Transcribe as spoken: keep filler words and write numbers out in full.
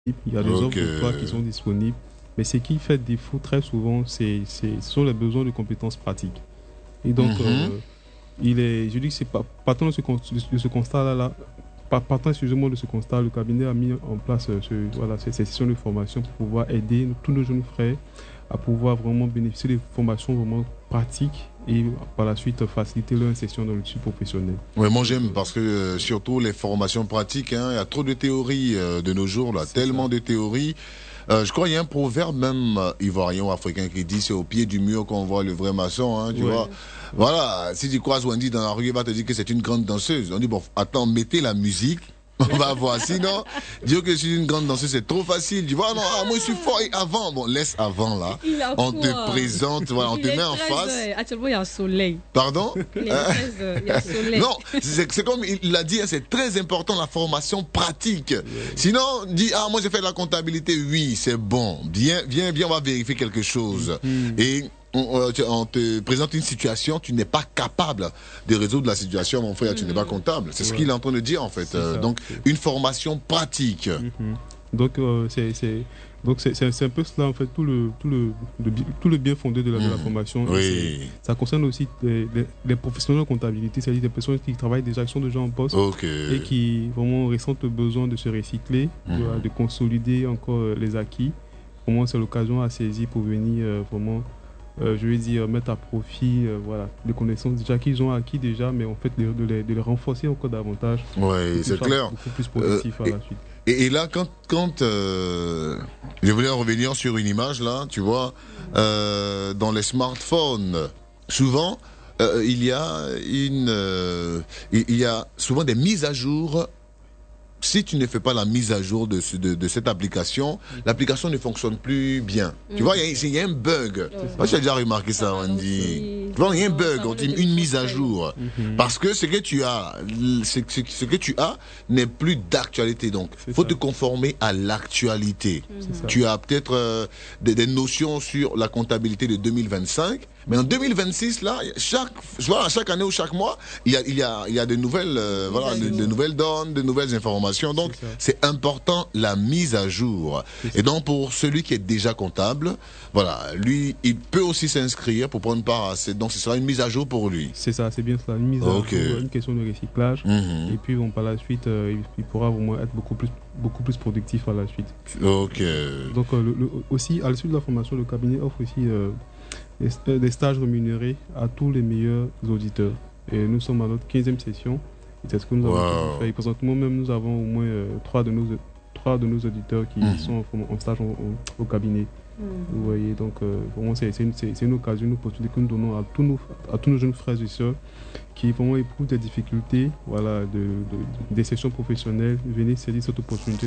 Il y a des Ok. offres d'emploi qui sont disponibles. Mais ce qui fait défaut très souvent, c'est, c'est, ce sont les besoins de compétences pratiques. Et donc, Mhm. euh, il est, je dis que c'est pas, partant de ce, con- de ce constat-là, là, par- partant exclusivement de ce constat, le cabinet a mis en place euh, ce, voilà, ces, ces sessions de formation pour pouvoir aider tous nos jeunes frères à pouvoir vraiment bénéficier des formations vraiment pratiques et par la suite faciliter leur insertion dans le tissu professionnel. Ouais, moi j'aime parce que euh, surtout les formations pratiques, hein, il y a trop de théories euh, de nos jours, là, C'est tellement ça. de théories. Euh, je crois qu'il y a un proverbe même euh, ivoirien ou africain qui dit c'est au pied du mur qu'on voit le vrai maçon, hein, tu Ouais. vois. Voilà, si tu croises Wendy dans la rue, il va te dire que c'est une grande danseuse. On dit bon, attends, mettez la musique. On va voir. Sinon, dire que je suis une grande danseuse, c'est trop facile. Tu vois, non, ah, moi je suis fort. Et avant, bon, laisse avant là. Il a On quoi? te présente, voilà, on Il te est met en treize face. heures. Actuellement, il y a un soleil. Pardon? Il est Hein? treize heures. Il y a soleil. Non, c'est c'est comme il l'a dit, hein, c'est très important la formation pratique. Sinon, dit ah moi j'ai fait de la comptabilité, oui c'est bon, bien, bien, bien, on va vérifier quelque chose. Mhm. Et on, euh, tu- on te présente une situation, tu n'es pas capable de résoudre la situation, mon frère, tu n'es pas comptable. C'est ce Ouais. qu'il est en train de dire en fait. C'est Euh, ça, donc c'est- une formation pratique. Mhm. Donc euh, c'est c'est donc c'est c'est c'est un peu cela en fait tout le tout le, le bi- tout le bien fondé de la, de la Mhm. formation. Et Oui. c'est- ça concerne aussi les, les, les professionnels en comptabilité, c'est-à-dire des personnes qui travaillent déjà, qui sont déjà en poste Ok. et qui vraiment ressentent le besoin de se recycler, Mhm. de, de consolider encore euh, les acquis. Vraiment c'est l'occasion à saisir pour venir euh, vraiment euh, je vais dire mettre à profit euh, voilà les connaissances déjà qu'ils ont acquis déjà, mais en fait de, de les, de les renforcer encore davantage. Oui, Pour c'est faire clair. Beaucoup plus productif Euh, à la suite. Et, et là, quand, quand euh, je voulais revenir sur une image là, tu vois, euh, dans les smartphones, souvent euh, il y a une, euh, il il y a souvent des mises à jour. Si tu ne fais pas la mise à jour de, ce- de, de cette application, l'application ne fonctionne plus bien. Tu vois, il y, a- il y a un bug. Moi, j'ai déjà remarqué ça, Wendy. Tu vois, il y a un bug, on dit une mise à jour. Mhm. Parce que ce que tu as, ce, ce- ce que tu as n'est plus d'actualité. Donc, C'est faut ça. te conformer à l'actualité. C'est ça. Tu as peut-être euh, des, des notions sur la comptabilité de deux mille vingt-cinq, mais en deux mille vingt-six, là, chaque, voilà, chaque année ou chaque mois, il y a, il y a, il y a de nouvelles, euh, voilà, de, de nouvelles donnes, de nouvelles informations. Donc, C'est ça. c'est important la mise à jour. C'est ça. Et donc, pour celui qui est déjà comptable, voilà, lui, il peut aussi s'inscrire pour prendre part à cette. Donc, ce sera une mise à jour pour lui. C'est ça, c'est bien ça, une mise Ok. à jour, une question de recyclage. Mhm. Et puis bon, par la suite, euh, il, il pourra vraiment être beaucoup plus, beaucoup plus productif à la suite. Ok. Donc euh, le- le- aussi, à la suite de la formation, le cabinet offre aussi euh, des, euh, des stages rémunérés à tous les meilleurs auditeurs. Et nous sommes à notre quinzième session. Et c'est ce que nous avons Wow. fait. Et présentement même, nous avons au moins euh, trois de nos trois de nos auditeurs qui Mhm. sont en, form- en stage au, au- au cabinet. Mhm. Vous voyez, donc euh, vraiment c'est c'est une, c'est- c'est une occasion, une opportunité que nous donnons à tous nos, à tous nos jeunes frères et sœurs qui vraiment éprouvent des difficultés, voilà, de, de, des sessions professionnelles. Venez saisir cette opportunité.